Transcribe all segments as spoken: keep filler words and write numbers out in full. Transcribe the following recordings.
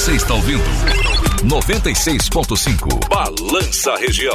Você está ouvindo noventa e seis ponto cinco Balança Região.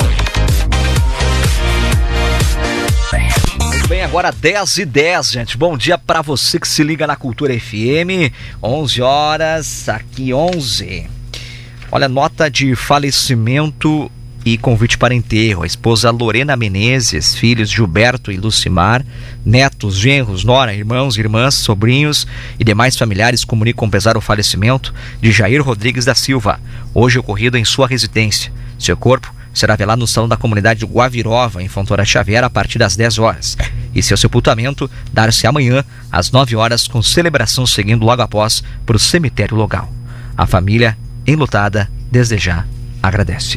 Muito bem, agora dez e dez, gente. Bom dia pra você que se liga na Cultura F M. onze horas, aqui onze. Olha, nota de falecimento e convite para enterro. A esposa Lorena Menezes, filhos Gilberto e Lucimar, netos, genros, nora, irmãos, irmãs, sobrinhos e demais familiares comunicam pesar o falecimento de Jair Rodrigues da Silva, hoje ocorrido em sua residência. Seu corpo será velado no salão da comunidade de Guavirova, em Fontoura Xavier, a partir das dez horas. E seu sepultamento dar-se amanhã, às nove horas, com celebração seguindo logo após para o cemitério local. A família, enlutada, desde já agradece.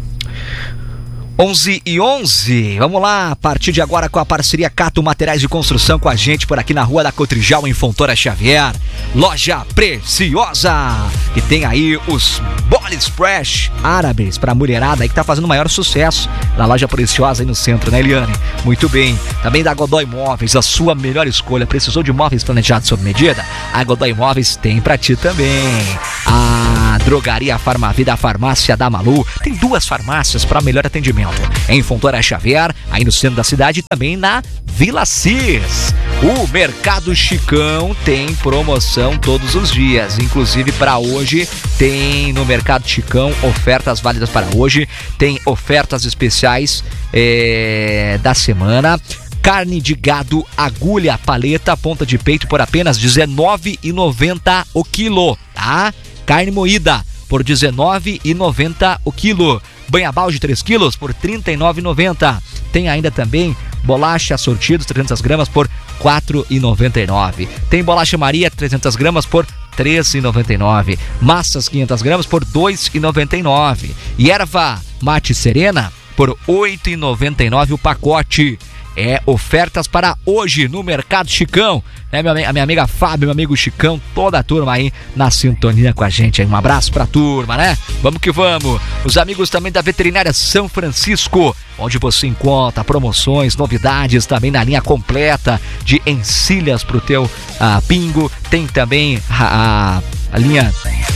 onze e onze, vamos lá, a partir de agora com a parceria Cato Materiais de Construção com a gente por aqui na Rua da Cotrijal, em Fontoura Xavier. Loja Preciosa, que tem aí os Body Splash árabes para a mulherada aí que tá fazendo o maior sucesso na Loja Preciosa aí no centro, né, Eliane? Muito bem, também da Godoy Móveis, a sua melhor escolha. Precisou de móveis planejados sob medida? A Godoy Móveis tem para ti também. A Drogaria Farmavida, a farmácia da Malu, tem duas farmácias para melhor atendimento. Em Fontoura Xavier, aí no centro da cidade, e também na Vila Cis. O Mercado Chicão tem promoção todos os dias, inclusive para hoje tem no Mercado Chicão ofertas válidas para hoje, tem ofertas especiais é, da semana. Carne de gado, agulha, paleta, ponta de peito por apenas dezenove reais e noventa centavos o quilo, tá? Carne moída por dezenove reais e noventa centavos o quilo. Banha-bal de três quilos por trinta e nove reais e noventa centavos. Tem ainda também bolacha sortidos trezentas gramas por quatro reais e noventa e nove centavos. Tem bolacha Maria trezentas gramas por três reais e noventa e nove centavos. Massas quinhentas gramas por dois reais e noventa e nove centavos. E erva mate serena por oito reais e noventa e nove centavos o pacote. É ofertas para hoje no Mercado Chicão, né, minha, a minha amiga Fábio, meu amigo Chicão, toda a turma aí na sintonia com a gente. Um abraço pra turma, né? Vamos que vamos. Os amigos também da Veterinária São Francisco, onde você encontra promoções, novidades também na linha completa de encilhas pro teu ah, pingo. Tem também a, a, a linha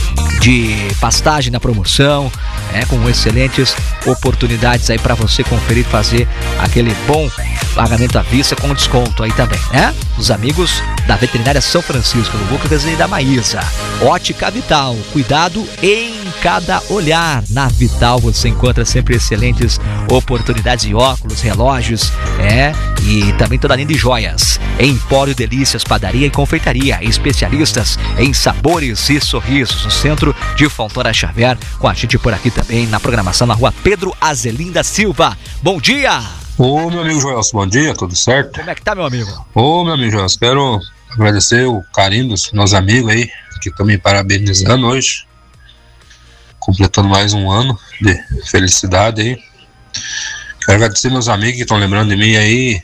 de pastagem na promoção, né, com excelentes oportunidades aí para você conferir, fazer aquele bom pagamento à vista com desconto aí também, né? Os amigos da Veterinária São Francisco, do Lucas e da Maísa. Ótica Vital, cuidado em cada olhar. Na Vital você encontra sempre excelentes oportunidades de óculos, relógios, é, e também toda a linha de joias. Empório Delícias, padaria e confeitaria, especialistas em sabores e sorrisos, no centro de Fontoura Xavier, com a gente por aqui também na programação na Rua Pedro Azelinda Silva. Bom dia! Ô, meu amigo Joelson, bom dia, tudo certo? Como é que tá, meu amigo? Ô, meu amigo Joelson, quero agradecer o carinho dos meus amigos aí, que estão me parabenizando hoje, completando mais um ano de felicidade aí. Quero agradecer meus amigos que estão lembrando de mim aí,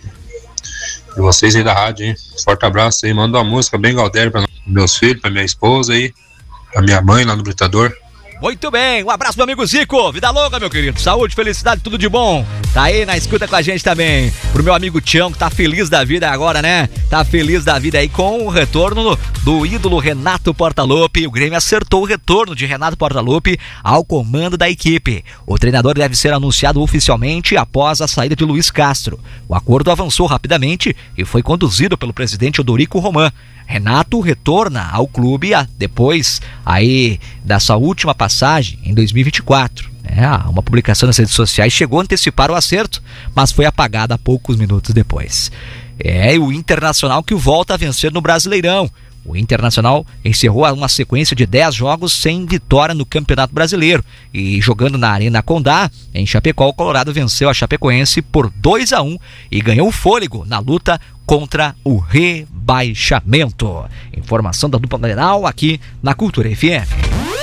de vocês aí da rádio, hein? Forte abraço aí, manda uma música bem Galdério para meus filhos, para minha esposa aí, pra minha mãe lá no Britador. Muito bem, um abraço, meu amigo Zico. Vida longa, meu querido. Saúde, felicidade, tudo de bom. Tá aí na escuta com a gente também. Pro meu amigo Tião, que tá feliz da vida agora, né? Tá feliz da vida aí com o retorno do ídolo Renato Portaluppi. O Grêmio acertou o retorno de Renato Portaluppi ao comando da equipe. O treinador deve ser anunciado oficialmente após a saída de Luiz Castro. O acordo avançou rapidamente e foi conduzido pelo presidente Odorico Roman. Renato retorna ao clube depois aí da sua última passagem em dois mil e vinte e quatro. É, uma publicação nas redes sociais chegou a antecipar o acerto, mas foi apagada poucos minutos depois. É o Internacional que volta a vencer no Brasileirão. O Internacional encerrou uma sequência de dez jogos sem vitória no Campeonato Brasileiro. E jogando na Arena Condá, em Chapecó, o Colorado venceu a Chapecoense por dois a um e ganhou fôlego na luta contra o rebaixamento. Informação da dupla Grenal aqui na Cultura F M.